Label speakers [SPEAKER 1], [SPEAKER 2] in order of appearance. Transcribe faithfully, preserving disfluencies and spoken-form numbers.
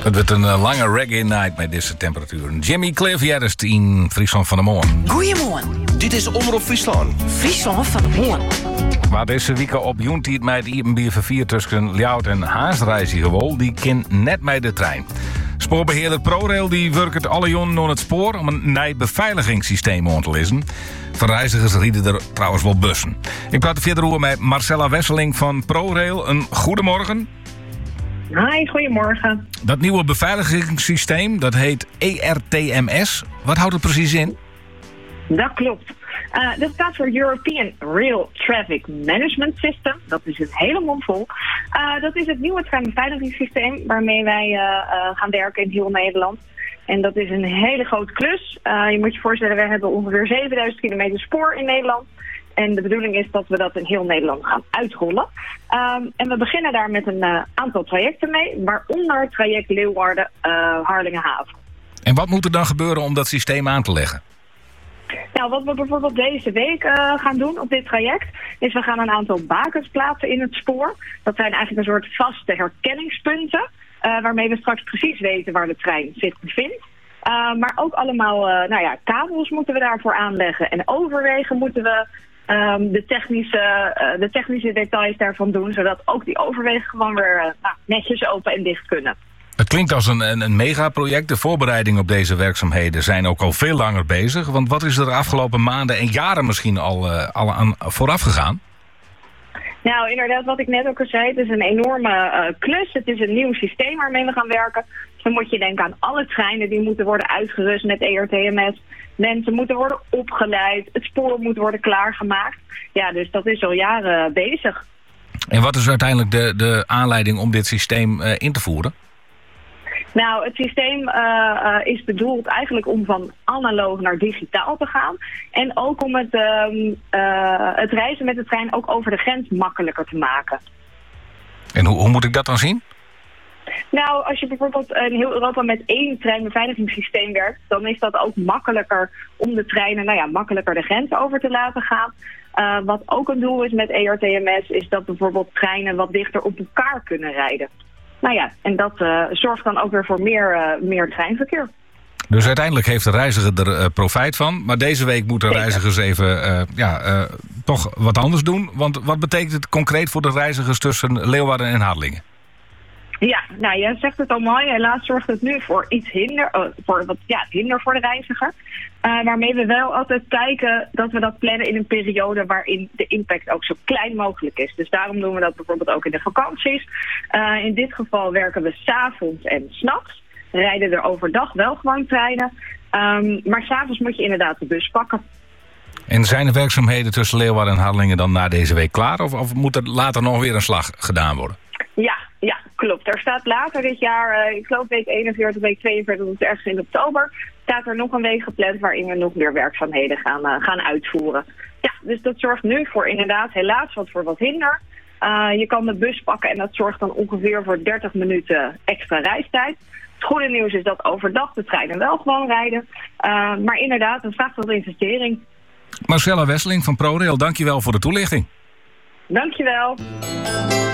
[SPEAKER 1] Het wordt een uh, lange reggae night met deze temperaturen. Jimmy Cliff, ja, dat is in Friesland van de Moorn.
[SPEAKER 2] Goedemorgen.
[SPEAKER 3] Dit is Omroep Friesland.
[SPEAKER 2] Friesland van de Moorn.
[SPEAKER 1] Waar deze week op Joentijd met Iepenbier vervier tussen Ljout en Haasreiziger wol, die kan net met de trein. Spoorbeheerder ProRail die werkt alle jonnen door het spoor om een nieuw beveiligingssysteem aan te lezen. Voor reizigers rieden er trouwens wel bussen. Ik praat verder over met Marcella Wesseling van ProRail. Een goedemorgen.
[SPEAKER 4] Hi, goedemorgen.
[SPEAKER 1] Dat nieuwe beveiligingssysteem, dat heet E R T M S. Wat houdt het precies in?
[SPEAKER 4] Dat klopt. Uh, dat staat voor European Rail Traffic Management System. Dat is een hele mond vol. Uh, dat is het nieuwe treinbeveiligingssysteem waarmee wij uh, uh, gaan werken in heel Nederland. En dat is een hele grote klus. Uh, je moet je voorstellen, we hebben ongeveer zevenduizend kilometer spoor in Nederland. En de bedoeling is dat we dat in heel Nederland gaan uitrollen. Um, en we beginnen daar met een uh, aantal trajecten mee, waaronder het traject Leeuwarden-Harlingenhaven. Uh,
[SPEAKER 1] en wat moet er dan gebeuren om dat systeem aan te leggen?
[SPEAKER 4] Nou, wat we bijvoorbeeld deze week uh, gaan doen op dit traject, is we gaan een aantal bakens plaatsen in het spoor. Dat zijn eigenlijk een soort vaste herkenningspunten, uh, waarmee we straks precies weten waar de trein zich bevindt. Uh, maar ook allemaal uh, nou ja, kabels moeten we daarvoor aanleggen en overwegen moeten we um, de, technische, uh, de technische details daarvan doen, zodat ook die overwegen gewoon weer uh, nou, netjes open en dicht kunnen.
[SPEAKER 1] Het klinkt als een, een, een megaproject. De voorbereidingen op deze werkzaamheden zijn ook al veel langer bezig. Want wat is er de afgelopen maanden en jaren misschien al, uh, al aan vooraf gegaan?
[SPEAKER 4] Nou, inderdaad, wat ik net ook al zei, het is een enorme uh, klus. Het is een nieuw systeem waarmee we gaan werken. Dus dan moet je denken aan alle treinen die moeten worden uitgerust met E R T M S. Mensen moeten worden opgeleid. Het spoor moet worden klaargemaakt. Ja, dus dat is al jaren bezig.
[SPEAKER 1] En wat is uiteindelijk de, de aanleiding om dit systeem uh, in te voeren?
[SPEAKER 4] Nou, het systeem uh, uh, is bedoeld eigenlijk om van analoog naar digitaal te gaan. En ook om het, uh, uh, het reizen met de trein ook over de grens makkelijker te maken.
[SPEAKER 1] En hoe, hoe moet ik dat dan zien?
[SPEAKER 4] Nou, als je bijvoorbeeld in heel Europa met één treinbeveiligingssysteem werkt, dan is dat ook makkelijker om de treinen nou ja, makkelijker de grens over te laten gaan. Uh, wat ook een doel is met E R T M S, is dat bijvoorbeeld treinen wat dichter op elkaar kunnen rijden. Nou ja, en dat uh, zorgt dan ook weer voor meer, uh, meer treinverkeer.
[SPEAKER 1] Dus uiteindelijk heeft de reiziger er uh, profijt van. Maar deze week moeten de reizigers even uh, ja, uh, toch wat anders doen. Want wat betekent het concreet voor de reizigers tussen Leeuwarden en Harlingen?
[SPEAKER 4] Ja, nou jij zegt het al mooi. Helaas zorgt het nu voor iets hinder, uh, voor wat ja, hinder voor de reiziger. Uh, waarmee we wel altijd kijken dat we dat plannen in een periode waarin de impact ook zo klein mogelijk is. Dus daarom doen we dat bijvoorbeeld ook in de vakanties. Uh, in dit geval werken we 's avonds en 's nachts. Rijden er overdag wel gewoon treinen. Um, maar 's avonds moet je inderdaad de bus pakken.
[SPEAKER 1] En zijn de werkzaamheden tussen Leeuwarden en Harlingen dan na deze week klaar? Of, of moet er later nog weer een slag gedaan worden?
[SPEAKER 4] Ja, ja, klopt. Er staat later dit jaar, uh, ik geloof week eenenveertig, week tweeënveertig, dat is ergens in oktober, staat er nog een week gepland waarin we nog meer werkzaamheden gaan, uh, gaan uitvoeren. Ja, dus dat zorgt nu voor inderdaad helaas wat voor wat hinder. Uh, je kan de bus pakken en dat zorgt dan ongeveer voor dertig minuten extra reistijd. Het goede nieuws is dat overdag de treinen wel gewoon rijden. Uh, maar inderdaad, dat vraagt wat investering.
[SPEAKER 1] Marcella Wesseling van ProRail, dankjewel voor de toelichting.
[SPEAKER 4] Dankjewel.